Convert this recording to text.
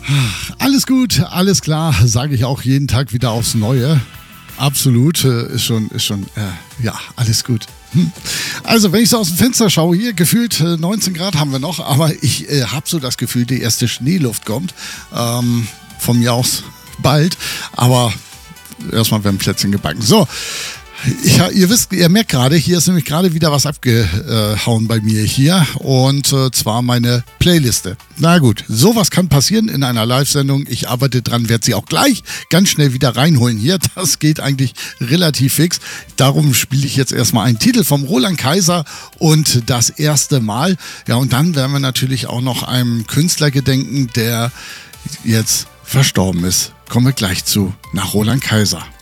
Alles gut, alles klar, sage ich auch jeden Tag wieder aufs Neue. Absolut, ist schon, ja, alles gut. Also, wenn ich so aus dem Fenster schaue, hier gefühlt 19 Grad haben wir noch, aber ich habe so das Gefühl, die erste Schneeluft kommt. Von mir aus bald, aber erstmal werden Plätzchen gebacken. So, ihr merkt gerade, hier ist nämlich gerade wieder was abgehauen bei mir hier und zwar meine Playliste. Na gut, sowas kann passieren in einer Live-Sendung. Ich arbeite dran, werde sie auch gleich ganz schnell wieder reinholen hier. Das geht eigentlich relativ fix. Darum spiele ich jetzt erstmal einen Titel vom Roland Kaiser und das erste Mal. Ja, und dann werden wir natürlich auch noch einem Künstler gedenken, der jetzt verstorben ist. Kommen wir gleich zu, nach Roland Kaiser.